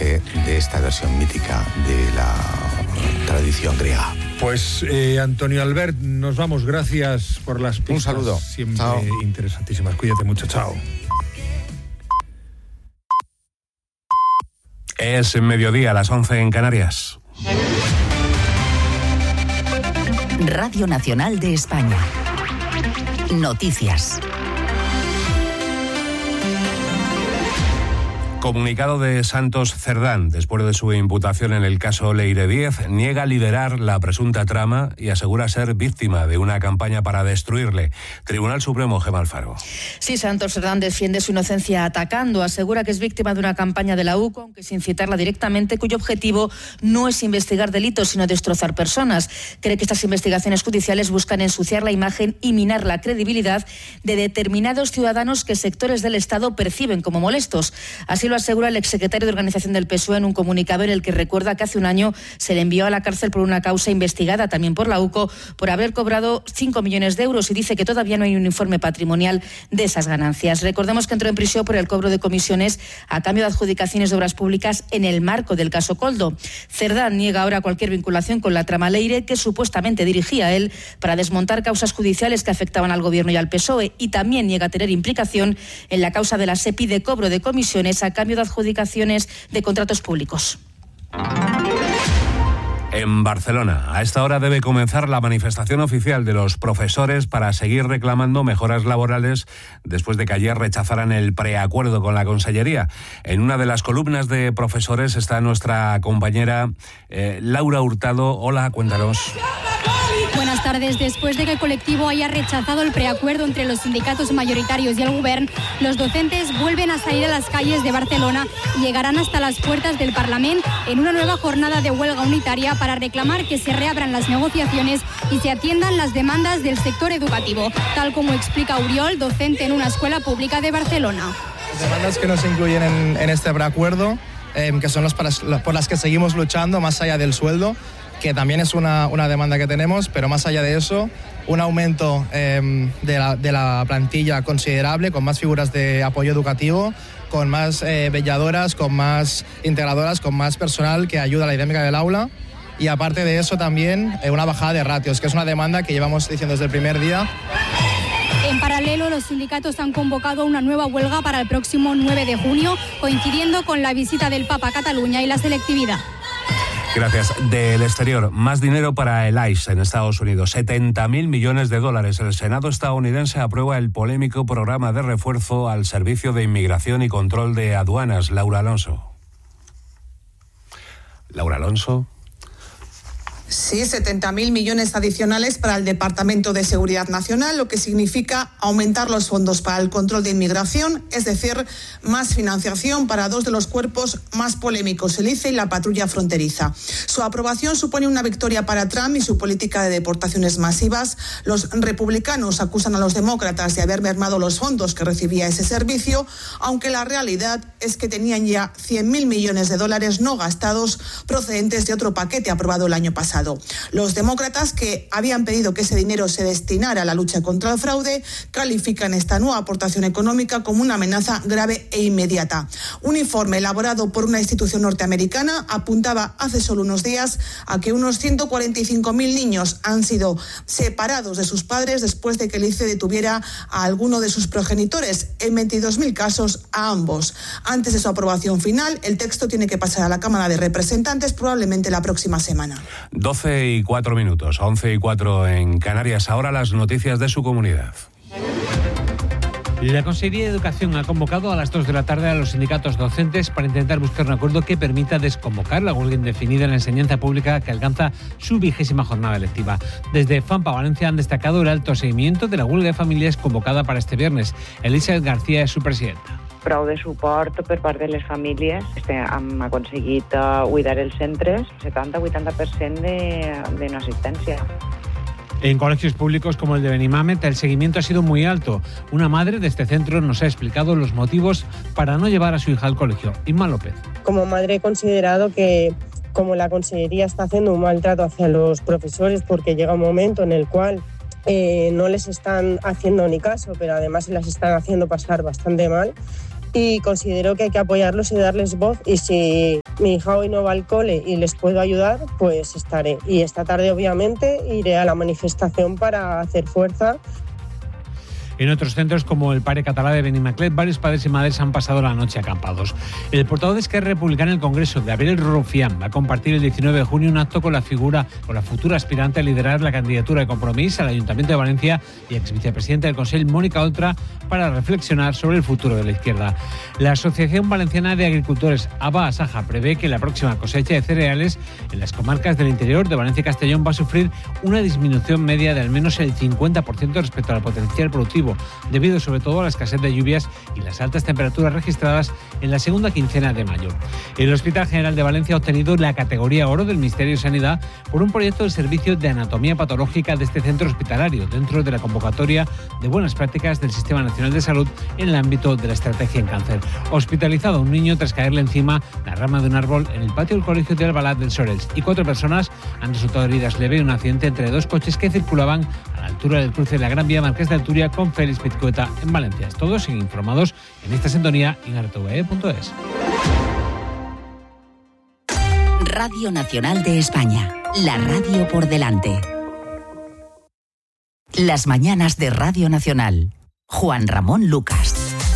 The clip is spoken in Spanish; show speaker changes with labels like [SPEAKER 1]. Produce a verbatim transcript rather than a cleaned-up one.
[SPEAKER 1] usted de esta versión mítica de la tradición griega?
[SPEAKER 2] Pues eh, Antonio Albert, nos vamos. Gracias por las pistas.
[SPEAKER 1] Un saludo.
[SPEAKER 2] Siempre
[SPEAKER 1] Chao.
[SPEAKER 2] Interesantísimas. Cuídate mucho. Chao.
[SPEAKER 3] Es mediodía, a las once en Canarias.
[SPEAKER 4] Radio Nacional de España. Noticias.
[SPEAKER 3] Comunicado de Santos Cerdán, después de su imputación en el caso Leire Díez, niega liderar la presunta trama y asegura ser víctima de una campaña para destruirle. Tribunal Supremo, Gemma Alfaro.
[SPEAKER 5] Sí, Santos Cerdán defiende su inocencia atacando, asegura que es víctima de una campaña de la U C O, aunque sin citarla directamente, cuyo objetivo no es investigar delitos, sino destrozar personas. Cree que estas investigaciones judiciales buscan ensuciar la imagen y minar la credibilidad de determinados ciudadanos que sectores del Estado perciben como molestos. Así lo asegura el exsecretario de Organización del P S O E en un comunicado en el que recuerda que hace un año se le envió a la cárcel por una causa investigada también por la U C O por haber cobrado cinco millones de euros y dice que todavía no hay un informe patrimonial de esas ganancias. Recordemos que entró en prisión por el cobro de comisiones a cambio de adjudicaciones de obras públicas en el marco del caso Coldo. Cerdán niega ahora cualquier vinculación con la trama Leire que supuestamente dirigía él para desmontar causas judiciales que afectaban al Gobierno y al P S O E, y también niega tener implicación en la causa de la SEPI de cobro de comisiones a cambio de adjudicaciones de contratos públicos.
[SPEAKER 3] En Barcelona, a esta hora debe comenzar la manifestación oficial de los profesores para seguir reclamando mejoras laborales después de que ayer rechazaran el preacuerdo con la Consellería. En una de las columnas de profesores está nuestra compañera eh, Laura Hurtado. Hola, cuéntanos.
[SPEAKER 6] Buenas tardes. Después de que el colectivo haya rechazado el preacuerdo entre los sindicatos mayoritarios y el Govern, los docentes vuelven a salir a las calles de Barcelona y llegarán hasta las puertas del Parlament en una nueva jornada de huelga unitaria para reclamar que se reabran las negociaciones y se atiendan las demandas del sector educativo, tal como explica Uriol, docente en una escuela pública de Barcelona.
[SPEAKER 7] Las demandas que no se incluyen en, en este preacuerdo, eh, que son las para, por las que seguimos luchando, más allá del sueldo, que también es una, una demanda que tenemos, pero más allá de eso, un aumento eh, de, la, de la plantilla considerable, con más figuras de apoyo educativo, con más eh, velladoras, con más integradoras, con más personal que ayuda a la dinámica del aula. Y aparte de eso también eh, una bajada de ratios, que es una demanda que llevamos diciendo desde el primer día.
[SPEAKER 6] En paralelo, los sindicatos han convocado una nueva huelga para el próximo nueve de junio, coincidiendo con la visita del Papa a Cataluña y la selectividad.
[SPEAKER 3] Gracias. Del exterior, más dinero para el I C E en Estados Unidos, setenta mil millones de dólares. El Senado estadounidense aprueba el polémico programa de refuerzo al Servicio de Inmigración y Control de Aduanas. Laura Alonso. Laura Alonso.
[SPEAKER 8] Sí, setenta mil millones adicionales para el Departamento de Seguridad Nacional, lo que significa aumentar los fondos para el control de inmigración, es decir, más financiación para dos de los cuerpos más polémicos, el I C E y la patrulla fronteriza. Su aprobación supone una victoria para Trump y su política de deportaciones masivas. Los republicanos acusan a los demócratas de haber mermado los fondos que recibía ese servicio, aunque la realidad es que tenían ya cien mil millones de dólares no gastados procedentes de otro paquete aprobado el año pasado. Los demócratas, que habían pedido que ese dinero se destinara a la lucha contra el fraude, califican esta nueva aportación económica como una amenaza grave e inmediata. Un informe elaborado por una institución norteamericana apuntaba hace solo unos días a que unos ciento cuarenta y cinco mil niños han sido separados de sus padres después de que el I C E detuviera a alguno de sus progenitores, en veintidós mil casos a ambos. Antes de su aprobación final, el texto tiene que pasar a la Cámara de Representantes probablemente la próxima semana.
[SPEAKER 3] doce y cuatro minutos, once y cuatro en Canarias. Ahora las noticias de su comunidad.
[SPEAKER 9] La Consejería de Educación ha convocado a las dos de la tarde a los sindicatos docentes para intentar buscar un acuerdo que permita desconvocar la huelga indefinida en la enseñanza pública que alcanza su vigésima jornada lectiva. Desde FAMPA Valencia han destacado el alto seguimiento de la huelga de familias convocada para este viernes. Elizabeth García es su presidenta.
[SPEAKER 10] Prou de suport per part de les famílies. Hem aconseguit buidar els centres, setenta a vuitanta per cent de, de no asistencia.
[SPEAKER 9] En colegios públicos como el de Benimamet, el seguimiento ha sido muy alto. Una madre de este centro nos ha explicado los motivos para no llevar a su hija al colegio. Inma López.
[SPEAKER 11] Como madre he considerado que, como la Consellería está haciendo un maltrato hacia los profesores, porque llega un momento en el cual eh, no les están haciendo ni caso, pero además se las están haciendo pasar bastante mal, y considero que hay que apoyarlos y darles voz, y si mi hija hoy no va al cole y les puedo ayudar, pues estaré. Y esta tarde, obviamente, iré a la manifestación para hacer fuerza.
[SPEAKER 9] En otros centros, como el Pare Català de Benimaclet, varios padres y madres han pasado la noche acampados. El portavoz de Esquerra Republicana en el Congreso, Gabriel Rufián, va a compartir el diecinueve de junio un acto con la figura, con la futura aspirante a liderar la candidatura de Compromís al Ayuntamiento de Valencia y ex vicepresidenta del Consell, Mónica Oltra, para reflexionar sobre el futuro de la izquierda. La Asociación Valenciana de Agricultores, ABA Asaja, prevé que la próxima cosecha de cereales en las comarcas del interior de Valencia y Castellón va a sufrir una disminución media de al menos el cincuenta por ciento respecto al potencial productivo, debido sobre todo a la escasez de lluvias y las altas temperaturas registradas en la segunda quincena de mayo. El Hospital General de Valencia ha obtenido la categoría oro del Ministerio de Sanidad por un proyecto del Servicio de Anatomía Patológica de este centro hospitalario, dentro de la convocatoria de buenas prácticas del Sistema Nacional de Salud en el ámbito de la estrategia en cáncer. Hospitalizado un niño tras caerle encima la rama de un árbol en el patio del Colegio de Albalat del Sorels, y cuatro personas han resultado heridas leve en un accidente entre dos coches que circulaban a la altura del cruce de la Gran Vía Marqués de Alturia con Félix Pizcueta en Valencia. Todos siguen informados en esta sintonía en r t v e punto es.
[SPEAKER 4] Radio Nacional de España, la radio por delante. Las mañanas de Radio Nacional. Juan Ramón Lucas.